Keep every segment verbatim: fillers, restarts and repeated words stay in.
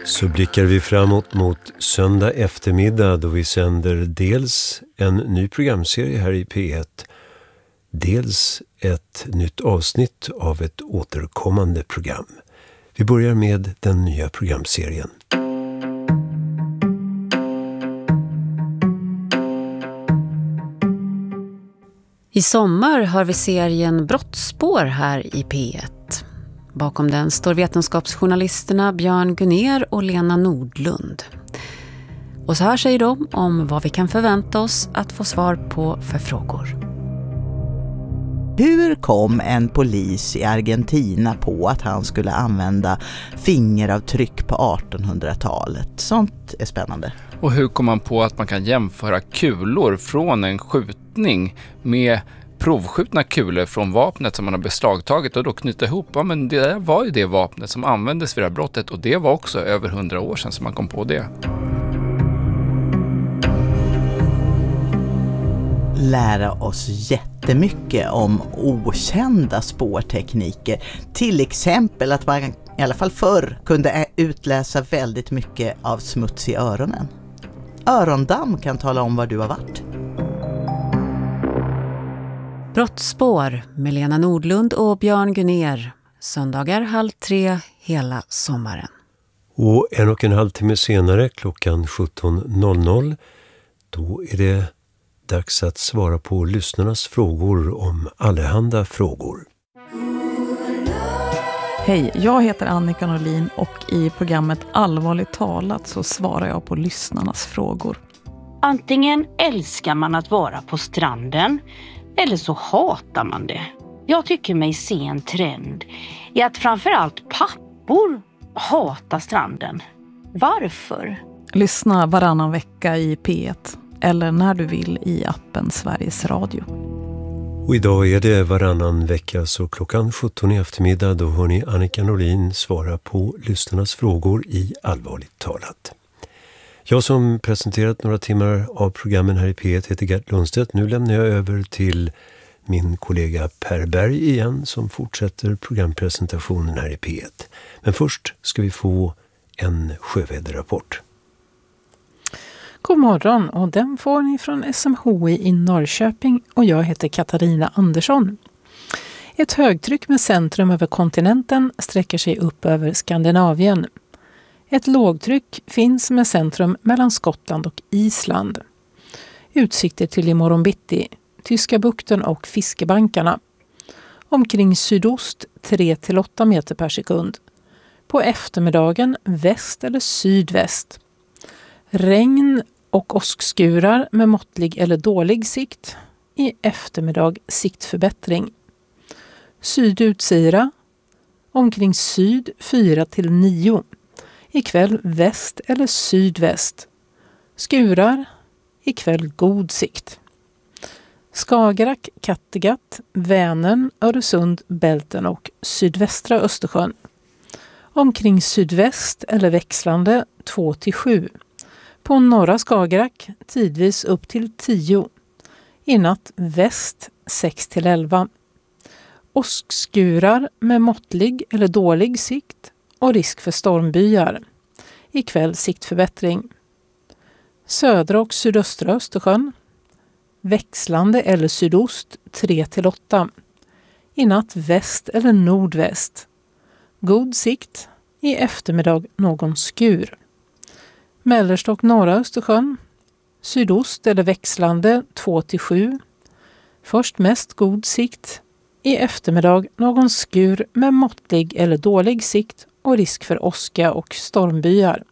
Så blickar vi framåt mot söndag eftermiddag då vi sänder dels en ny programserie här i P ett, dels ett nytt avsnitt av ett återkommande program. Vi börjar med den nya programserien. I sommar har vi serien Brottsspår här i P ett. Bakom den står vetenskapsjournalisterna Björn Gunnér och Lena Nordlund. Och så här säger de om vad vi kan förvänta oss att få svar på för frågor. Hur kom en polis i Argentina på att han skulle använda fingeravtryck på artonhundratalet? Sånt är spännande. Och hur kom man på att man kan jämföra kulor från en skjutning med provskjutna kulor från vapnet som man har beslagtagit och då knyta ihop, ja men det där var ju det vapnet som användes vid det här brottet och det var också över hundra år sedan som man kom på det. Lära oss jättemycket om okända spårtekniker. Till exempel att man i alla fall förr kunde utläsa väldigt mycket av smuts i öronen. Örondamm kan tala om var du har varit. Brottsspår med Lena Nordlund och Björn Gunnér. Söndagar halv tre hela sommaren. Och en och en halv timme senare klockan sjutton noll noll då är det dags att svara på lyssnarnas frågor om allehanda frågor. Hej, jag heter Annika Norlin och i programmet Allvarligt talat så svarar jag på lyssnarnas frågor. Antingen älskar man att vara på stranden eller så hatar man det. Jag tycker mig se en trend i att framförallt pappor hatar stranden. Varför? Lyssna varannan vecka i P ett eller när du vill i appen Sveriges Radio. Och idag är det varannan vecka så klockan sjutton i eftermiddag då hör ni Annika Norlin svara på lyssnarnas frågor i Allvarligt talat. Jag som presenterat några timmar av programmen här i P ett heter Gert Lundstedt. Nu lämnar jag över till min kollega Per Berg igen som fortsätter programpresentationen här i P ett. Men först ska vi få en sjöväderrapport. God morgon och den får ni från S M H I i Norrköping och jag heter Katarina Andersson. Ett högtryck med centrum över kontinenten sträcker sig upp över Skandinavien. Ett lågtryck finns med centrum mellan Skottland och Island. Utsikter till imorgon bitti, Tyska bukten och fiskebankarna. Omkring sydost tre till åtta meter per sekund. På eftermiddagen väst eller sydväst. Regn och åskskurar med måttlig eller dålig sikt. I eftermiddag siktförbättring. Sydutsira. Omkring syd fyra till nio. Ikväll väst eller sydväst. Skurar. Ikväll god sikt. Skagerrak, Kattegatt, Vänern, Öresund, Bälten och sydvästra Östersjön. Omkring sydväst eller växlande två till sju. På norra Skagerrak tidvis upp till tio. I natt väst sex till elva. Åskskurar med måttlig eller dålig sikt och risk för stormbyar. Ikväll siktförbättring. Södra och sydöstra Östersjön. Växlande eller sydost tre till åtta. I natt väst eller nordväst. God sikt. I eftermiddag någon skur. Mellersta och norra Östersjön. Sydost eller växlande två till sju. Först mest god sikt. I eftermiddag någon skur med måttlig eller dålig sikt och risk för åska och stormbyar.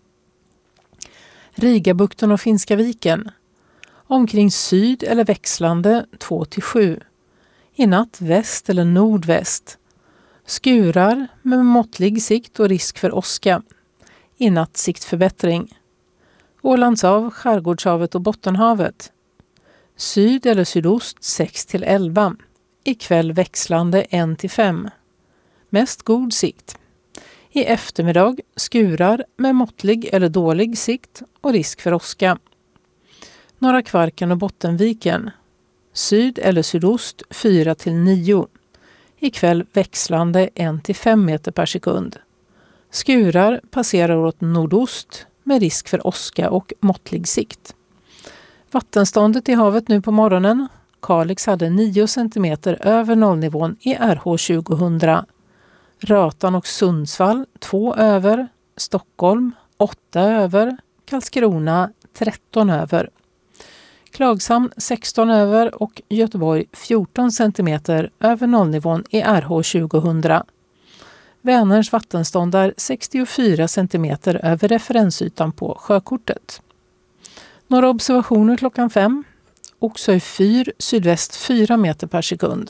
Rigabukten och Finska viken. Omkring syd eller växlande två till sju. I natt väst eller nordväst. Skurar med måttlig sikt och risk för åska. I natt siktförbättring. Ålandshav, Skärgårdshavet och Bottenhavet. Syd eller sydost sex till elva. Ikväll växlande ett till fem. Mest god sikt. I eftermiddag skurar med måttlig eller dålig sikt och risk för åska. Norra Kvarken och Bottenviken. Syd eller sydost fyra till nio. Ikväll växlande ett till fem meter per sekund. Skurar passerar åt nordost med risk för åska och måttlig sikt. Vattenståndet i havet nu på morgonen. Kalix hade nio centimeter över nollnivån i R H tjugohundra. Rötan och Sundsvall två över. Stockholm åtta över. Karlskrona tretton över. Klagshamn sexton över och Göteborg fjorton centimeter över nollnivån i R H tjugohundra. Vänerns vattenstånd är sextiofyra centimeter över referensytan på sjökortet. Några observationer klockan fem. Oxhöj fyr, sydväst fyra meter per sekund.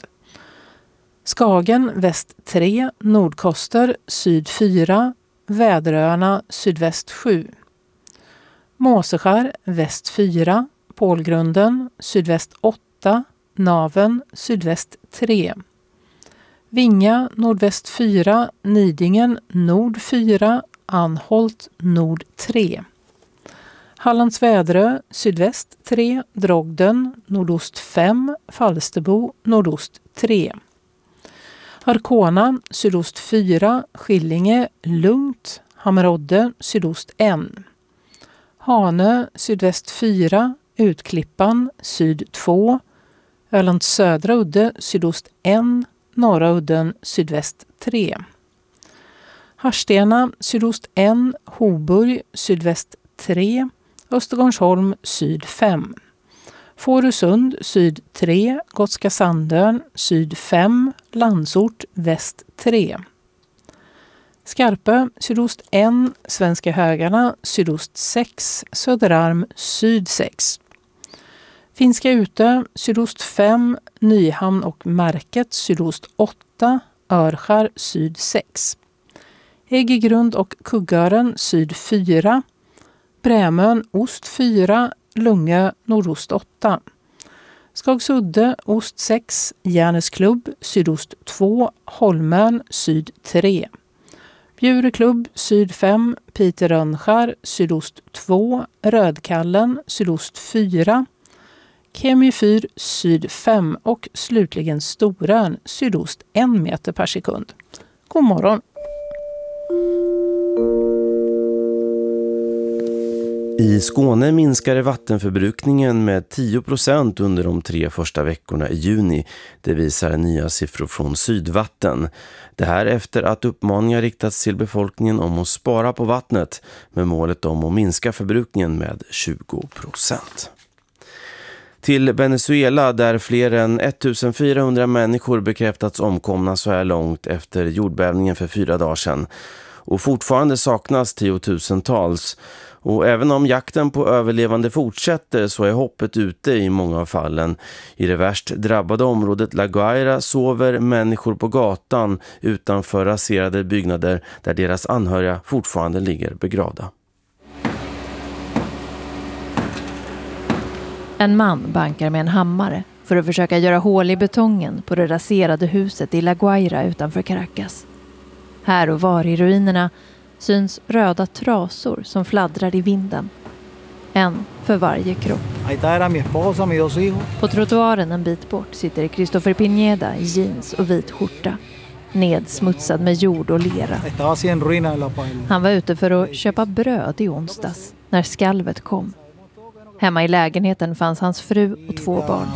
Skagen väst tre, Nordkoster syd fyra, Väderöarna sydväst sju. Måseskär väst fyra, Pålgrunden sydväst åtta, Naven sydväst tre. Vinga nordväst fyra, Nidingen nord fyra, Anholt nord tre. Hallands Väderö sydväst tre, Drogden nordost fem, Falsterbo nordost tre. Arkona sydost fyra, Skillinge lugnt, Hammerodde sydost ett. Hanö sydväst fyra, Utklippan syd två, Ölands södra udde sydost ett, Norra udden sydväst tre. Harstena sydost ett, Hoburg sydväst tre, Östergårdsholm syd fem. Fårösund syd tre, Gotska Sandön syd fem, Landsort väst tre. Skarpö sydost ett, Svenska Högarna sydost sex, Söderarm syd sex. Finska Utö sydost fem, Nyhamn och Märket sydost åtta, Örskär syd sex. Äggegrund och Kuggören syd fyra, Brämön ost fyra, Lungö nordost åtta. Skagsudde ost sex, Järnesklubb sydost två, Holmön syd tre. Bjureklubb syd fem, Piterönskär sydost två, Rödkallen sydost fyra, Kemifyr syd fem och slutligen Storön sydost en meter per sekund. God morgon! I Skåne minskade vattenförbrukningen med tio procent under de tre första veckorna i juni. Det visar nya siffror från Sydvatten. Det här efter att uppmaningar riktats till befolkningen om att spara på vattnet med målet om att minska förbrukningen med tjugo procent. Till Venezuela där fler än ettusenfyrahundra människor bekräftats omkomna så här långt efter jordbävningen för fyra dagar sedan. Och fortfarande saknas tiotusentals. Och även om jakten på överlevande fortsätter så är hoppet ute i många av fallen. I det värst drabbade området La Guaira sover människor på gatan utanför raserade byggnader där deras anhöriga fortfarande ligger begravda. En man bankar med en hammare för att försöka göra hål i betongen på det raserade huset i La Guaira utanför Caracas. Här och var i ruinerna syns röda trasor som fladdrar i vinden. En för varje kropp. På trottoaren en bit bort sitter Christopher Pineda i jeans och vit skjorta. Nedsmutsad med jord och lera. Han var ute för att köpa bröd i onsdags när skalvet kom. Hemma i lägenheten fanns hans fru och två barn.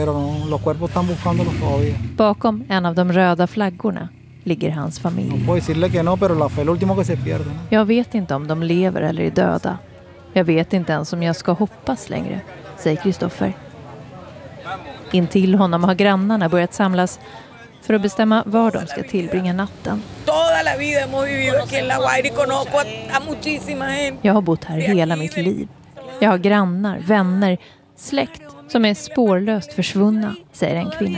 Bakom en av de röda flaggorna ligger hans familj. Jag vet inte om de lever eller är döda. Jag vet inte ens om jag ska hoppas längre, säger Christopher. Intill honom har grannarna börjat samlas för att bestämma var de ska tillbringa natten. Jag har bott här hela mitt liv. Jag har grannar, vänner, släkt som är spårlöst försvunna, säger en kvinna.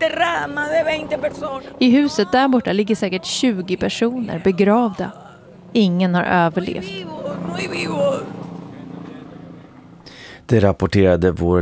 I huset där borta ligger säkert tjugo personer begravda. Ingen har överlevt. Det rapporterade vår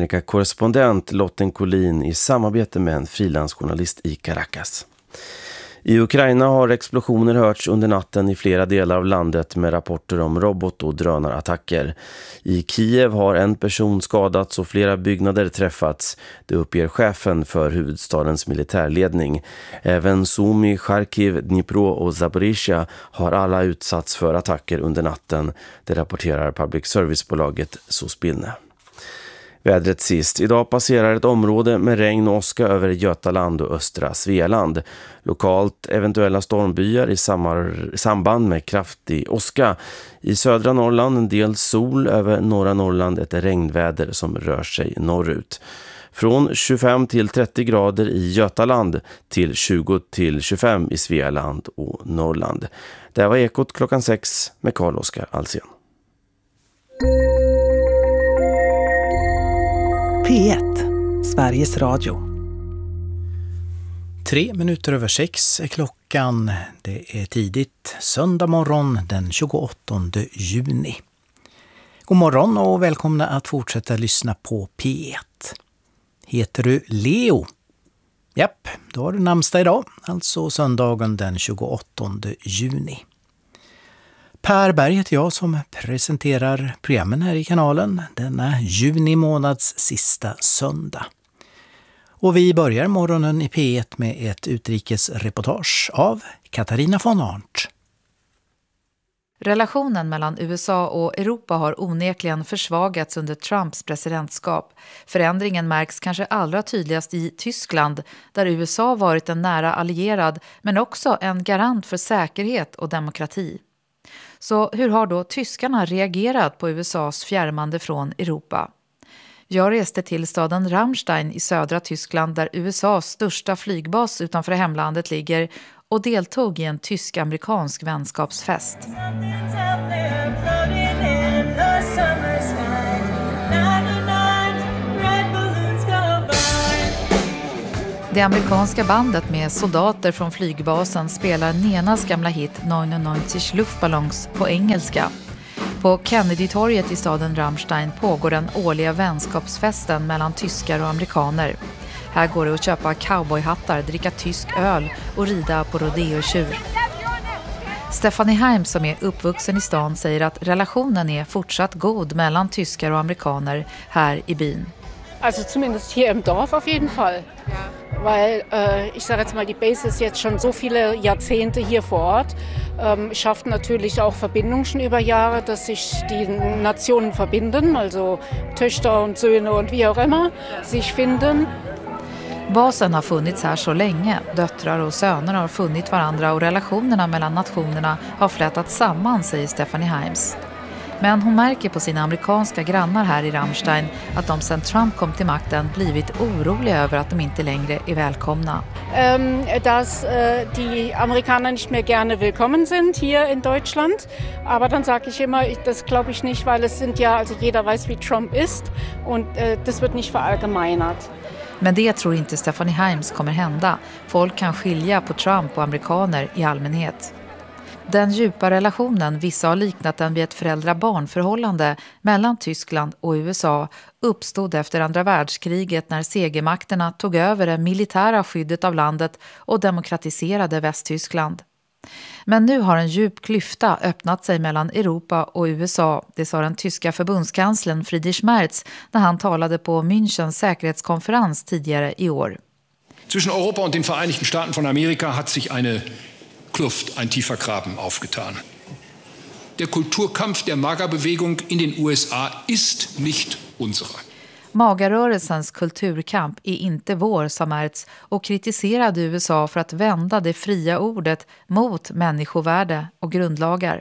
Latinamerika-korrespondent Lotten Collin i samarbete med en frilansjournalist i Caracas. I Ukraina har explosioner hörts under natten i flera delar av landet med rapporter om robot- och drönarattacker. I Kiev har en person skadats och flera byggnader träffats. Det uppger chefen för huvudstadens militärledning. Även Sumy, Kharkiv, Dnipro och Zaporizhia har alla utsatts för attacker under natten. Det rapporterar public service-bolaget Sospilne. Vädret sist. Idag passerar ett område med regn och åska över Götaland och östra Svealand. Lokalt eventuella stormbyar i samband med kraftig åska. I södra Norrland en del sol, över norra Norrland ett regnväder som rör sig norrut. Från tjugofem till trettio grader i Götaland till tjugo till tjugofem i Svealand och Norrland. Det var Ekot klockan sex med Carl-Oskar Alsen. P ett, Sveriges Radio. Tre minuter över sex är klockan. Det är tidigt, söndag morgon den tjugoåttonde juni. God morgon och välkomna att fortsätta lyssna på P ett. Heter du Leo? Japp, då har du namnsdag idag, alltså söndagen den tjugoåttonde juni. Per Berg heter jag som presenterar programmen här i kanalen denna juni månads sista söndag. Och vi börjar morgonen i P ett med ett utrikesreportage av Katarina von Arndt. Relationen mellan U S A och Europa har onekligen försvagats under Trumps presidentskap. Förändringen märks kanske allra tydligast i Tyskland, där U S A varit en nära allierad men också en garant för säkerhet och demokrati. Så hur har då tyskarna reagerat på U S As fjärmande från Europa? Jag reste till staden Ramstein i södra Tyskland där U S As största flygbas utanför hemlandet ligger och deltog i en tysk-amerikansk vänskapsfest. Det amerikanska bandet med soldater från flygbasen spelar Nenas gamla hit nittonhundranittio Luftballons på engelska. På Kennedy-torget i staden Ramstein pågår den årliga vänskapsfesten mellan tyskar och amerikaner. Här går det att köpa cowboyhattar, dricka tysk öl och rida på rodeo-tjur. Stephanie Heim som är uppvuxen i stan säger att relationen är fortsatt god mellan tyskar och amerikaner här i byn. Also zumindest hier im Dorf auf jeden Fall. Weil äh, ich sage jetzt mal, die Base ist jetzt schon so viele Jahrzehnte hier vor Ort, ähm, schafft natürlich auch Verbindungen über Jahre, dass sich die Nationen verbinden, also Töchter und Söhne und wie auch immer sich finden. Basen har funnits här så länge. Döttrar och söner har funnit varandra och relationerna mellan nationerna har flätat samman, säger Stephanie Heims. Men hon märker på sina amerikanska grannar här i Ramstein att de sedan Trump kom till makten blivit oroliga över att de inte längre är välkomna. Ähm, dass äh, die Amerikaner nicht mehr gerne willkommen sind hier in Deutschland. Aber dann sage ich immer, das glaube ich nicht, weil es sind ja, also jeder weiß wie Trump ist und äh, das wird nicht verallgemeinert. Men det tror inte Stephanie Heims kommer hända. Folk kan skilja på Trump och amerikaner i allmänhet. Den djupa relationen, vissa har liknat den vid ett föräldrar-barn-förhållande mellan Tyskland och U S A, uppstod efter andra världskriget när segermakterna tog över det militära skyddet av landet och demokratiserade Västtyskland. Men nu har en djup klyfta öppnat sig mellan Europa och U S A, det sa den tyska förbundskanslern Friedrich Merz när han talade på Münchens säkerhetskonferens tidigare i år. Zwischen Europa und den Vereinigten Staaten von Amerika hat sich eine Kluft, ein tiefer Graben aufgetan. Der Kulturkampf der MAGA-Bewegung in den U S A ist nicht unsere. Magarörelsens kulturkamp är inte vår, sa Merz och kritiserade U S A för att vända det fria ordet mot människovärde och grundlagar.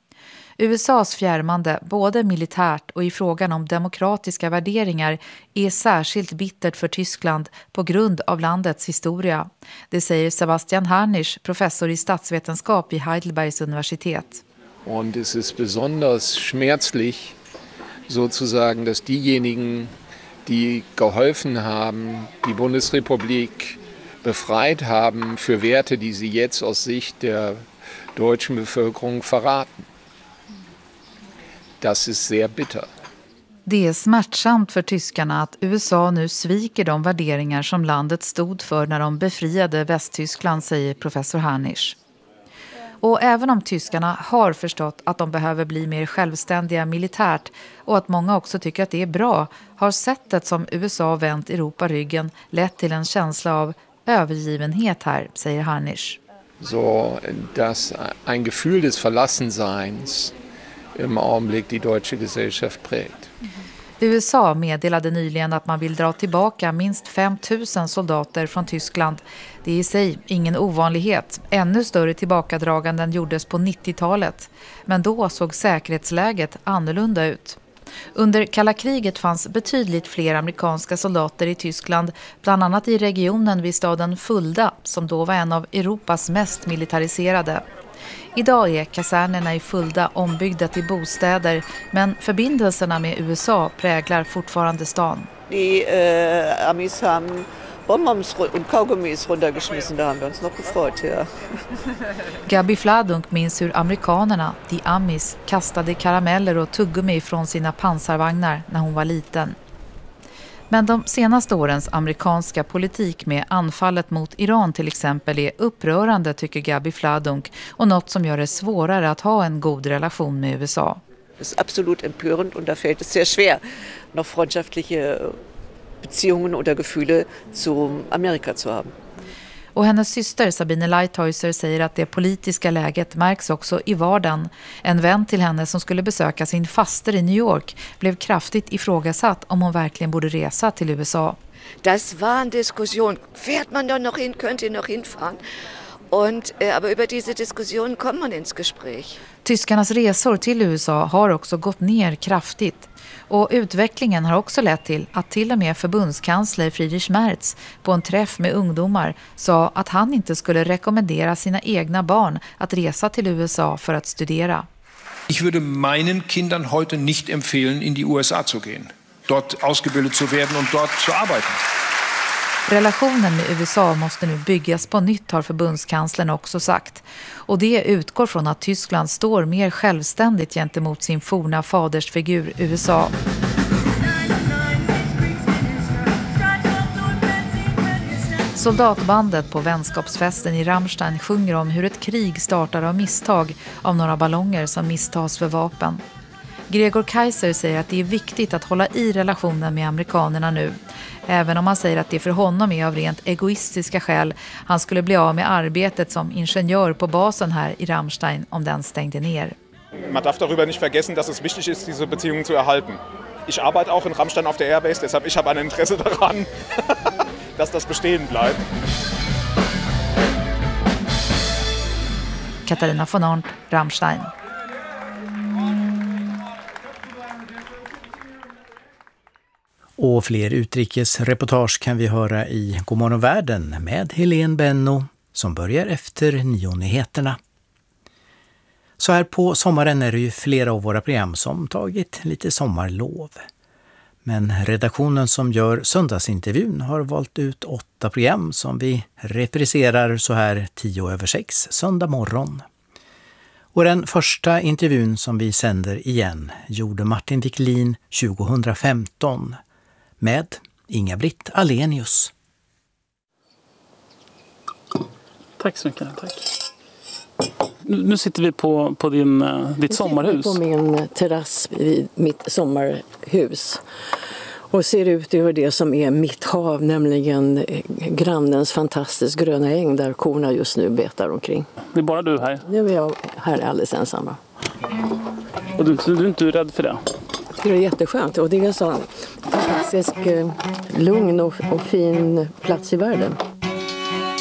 U S As fjärmande, både militärt och i frågan om demokratiska värderingar, är särskilt bittert för Tyskland på grund av landets historia. Det säger Sebastian Harnisch, professor i statsvetenskap vid Heidelbergs universitet. Und es ist besonders schmerzlich, sozusagen, dass diejenigen, die geholfen haben, die Bundesrepublik befreit haben für Werte, die sie jetzt aus Sicht der deutschen Bevölkerung verraten. Das ist sehr bitter. Det är smärtsamt för tyskarna att U S A nu sviker de värderingar som landet stod för när de befriade Västtyskland, säger professor Harnisch. Och även om tyskarna har förstått att de behöver bli mer självständiga militärt och att många också tycker att det är bra, har sättet som U S A vänt Europa ryggen lett till en känsla av övergivenhet här, säger Harnisch. So, dass ein Gefühl des Verlassenseins im Augenblick die deutsche Gesellschaft prägt. U S A meddelade nyligen att man vill dra tillbaka minst fem tusen soldater från Tyskland. Det är i sig ingen ovanlighet. Ännu större tillbakadraganden gjordes på nittiotalet. Men då såg säkerhetsläget annorlunda ut. Under kalla kriget fanns betydligt fler amerikanska soldater i Tyskland, bland annat i regionen vid staden Fulda, som då var en av Europas mest militariserade. Idag är kasernerna i Fulda ombyggda till bostäder, men förbindelserna med U S A präglar fortfarande stan. Die äh, Amis haben Bonbons und Kaugummis runtergeschmissen, da haben wir uns noch gefreut. Ja. Gabi Fladunk minns hur amerikanerna, de Amis, kastade karameller och tuggummi från sina pansarvagnar när hon var liten. Men de senaste årens amerikanska politik med anfallet mot Iran till exempel är upprörande, tycker Gabi Fladunk, och något som gör det svårare att ha en god relation med U S A. Det är absolut empörande och där fällt det sehr schwer, noch freundschaftliche Beziehungen oder Gefühle zu Amerika zu haben. Och hennes syster Sabine Lighthizer säger att det politiska läget märks också i vardagen. En vän till henne som skulle besöka sin faster i New York blev kraftigt ifrågasatt om hon verkligen borde resa till U S A. Das war en diskussion. Fährt man då noch hin, könnt ihr noch hinfahren? Und, äh, aber über diese Diskussion kommt man ins Gespräch. Tyskarnas resor till U S A har också gått ner kraftigt. Och utvecklingen har också lett till att till och med förbundskansler Friedrich Merz på en träff med ungdomar sa att han inte skulle rekommendera sina egna barn att resa till U S A för att studera. Ich würde meinen Kindern heute nicht empfehlen, in die U S A zu gehen, dort ausgebildet zu werden und dort zu arbeiten. Relationen med U S A måste nu byggas på nytt, har förbundskanslern också sagt. Och det utgår från att Tyskland står mer självständigt gentemot sin forna fadersfigur U S A. Soldatbandet på vänskapsfesten i Rammstein sjunger om hur ett krig startar av misstag av några ballonger som misstas för vapen. Gregor Kaiser säger att det är viktigt att hålla i relationen med amerikanerna nu. Även om han säger att det för honom är av rent egoistiska skäl. Han skulle bli av med arbetet som ingenjör på basen här i Rammstein om den stängde ner. Man darf darüber nicht vergessen, dass es wichtig ist, diese Beziehungen zu erhalten. Ich arbeite auch in Rammstein auf der Airbase, deshalb ich habe ein Interesse daran, dass das bestehen bleibt. Katarina von Arndt, Rammstein. Och fler utrikesreportage kan vi höra i Godmorgon Världen med Helene Benno som börjar efter nio-nyheterna. Så här på sommaren är det ju flera av våra program som tagit lite sommarlov. Men redaktionen som gör söndagsintervjun har valt ut åtta program som vi repriserar så här tio över sex söndag morgon. Och den första intervjun som vi sänder igen gjorde Martin Wiklin tjugohundrafemton med Inga-Britt Alenius. Tack så mycket, tack. Nu, nu sitter vi på, på din, ditt sommarhus. På min terrass i mitt sommarhus. Och ser ut över det som är mitt hav, nämligen grannens fantastiskt gröna äng där korna just nu betar omkring. Det är bara du här? Nu är jag här alldeles ensamma. Och du, du är inte rädd för det? Det är jätteskönt och det är en sån fantastisk lugn och, och fin plats i världen.